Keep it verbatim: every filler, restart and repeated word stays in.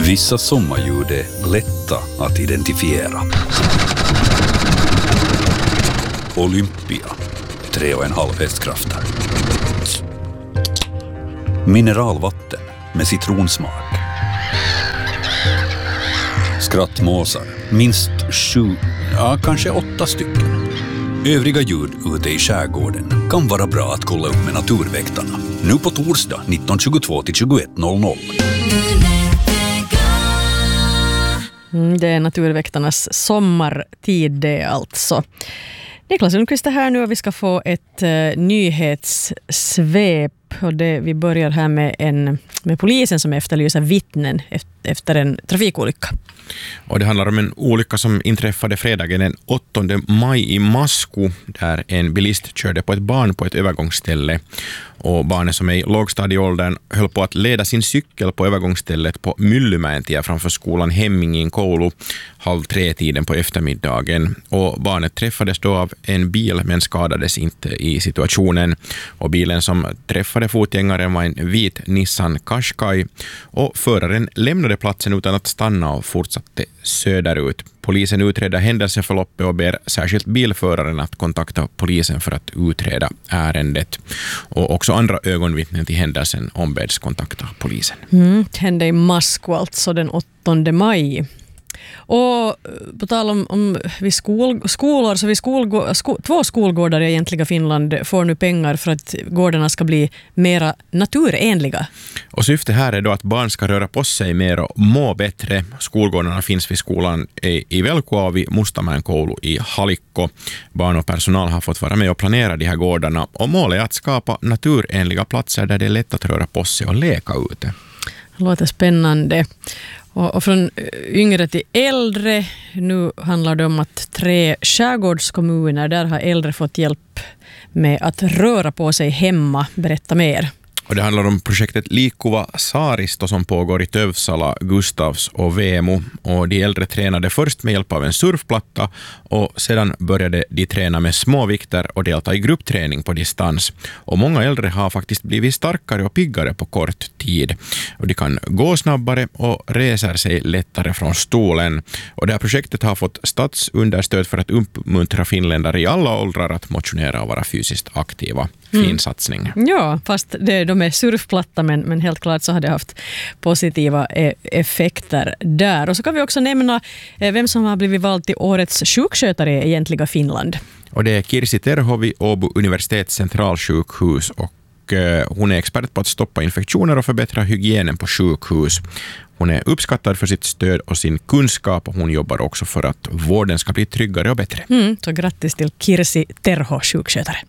Vissa sommarljud är lätta att identifiera. Olympia, tre och en halv hästkrafter. Mineralvatten med citronsmak. Skrattmåsar, minst sju, ja kanske åtta stycken. Övriga ljud ute i skärgården kan vara bra att kolla upp med Naturväktarna. Nu på torsdag nitton tjugotvå till tjugoett noll noll. Mm, det är Naturväktarnas sommartid det alltså. Niklas Lundqvist är här nu och vi ska få ett uh, nyhetssvep. Och det, vi börjar här med, en, med polisen som efterlyser vittnen efter en trafikolycka. Och det handlar om en olycka som inträffade fredagen den åttonde maj i Masku, där en bilist körde på ett barn på ett övergångsställe. Och barnet, som är i lågstadieåldern, höll på att leda sin cykel på övergångsstället på Myllymäentie framför skolan Hemmingin koulu halv tre tiden på eftermiddagen. Och barnet träffades då av en bil men skadades inte i situationen. Och bilen som träffade fotgängaren var en vit Nissan Qashqai, och föraren lämnade platsen utan att stanna och fortsatte söderut. Polisen utreder händelseförloppet och ber särskilt bilföraren att kontakta polisen för att utreda ärendet. Och också andra ögonvittnen till händelsen ombeds kontakta polisen. Mm, det hände i Masku alltså den åttonde maj. Och på tal om, om vid skol, skolor så vid skol, sko, två skolgårdar i egentliga Finland får nu pengar för att gårdarna ska bli mera naturenliga. Och syftet här är då att barn ska röra på sig mer och må bättre. Skolgårdarna finns vid skolan i Velkuavi, Mustamäen koulu i Halikko. Barn och personal har fått vara med och planera de här gårdarna, och målet är att skapa naturenliga platser där det är lätt att röra på sig och leka ute. Det låter spännande. Och, och från yngre till äldre, nu handlar det om att tre skärgårdskommuner, där har äldre fått hjälp med att röra på sig hemma. Berätta mer. Och det handlar om projektet Liikkuva Saaristo som pågår i Tövsala, Gustavs och Vemo. Och de äldre tränade först med hjälp av en surfplatta, och sedan började de träna med små vikter och delta i gruppträning på distans. Och många äldre har faktiskt blivit starkare och piggare på kort tid. Och de kan gå snabbare och reser sig lättare från stolen. Och det här projektet har fått statsunderstöd för att uppmuntra finländare i alla åldrar att motionera och vara fysiskt aktiva. Fin mm. satsning. Ja, fast det, de är surfplatta, men, men helt klart så har det haft positiva e- effekter där. Och så kan vi också nämna eh, vem som har blivit vald till årets sjukskötare i egentliga Finland. Och det är Kirsi Terho vid Åbo universitets centralsjukhus, och eh, hon är expert på att stoppa infektioner och förbättra hygienen på sjukhus. Hon är uppskattad för sitt stöd och sin kunskap, och hon jobbar också för att vården ska bli tryggare och bättre. Mm, så grattis till Kirsi Terho, sjukskötare.